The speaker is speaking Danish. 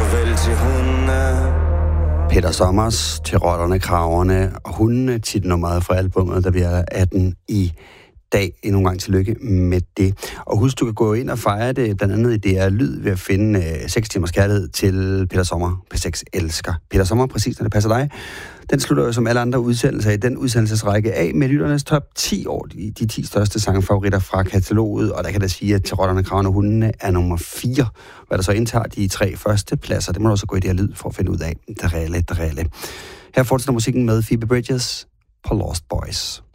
farvel til hundene. Peter Sommers til Rotterne, Kragerne og Hundene, titelnummeret fra albumet, der bliver 18 i dag. Endnu en gang tillykke med det. Og husk, du kan gå ind og fejre det, blandt andet i DR Lyd, ved at finde 6 timers kærlighed til Peter Sommer. P6 elsker Peter Sommer, præcis når det passer dig. Den slutter jo som alle andre udsendelser i den udsendelsesrække af med lytternes top 10 år, de 10 største sangfavoritter fra kataloget, og der kan der sige, at til Rotterne, Kragerne og Hundene er nummer 4. Hvad der så indtager de 3 første pladser, det må du også gå i DR Lyd for at finde ud af. Der reelle. Her fortsætter musikken med Phoebe Bridgers på Lost Boys.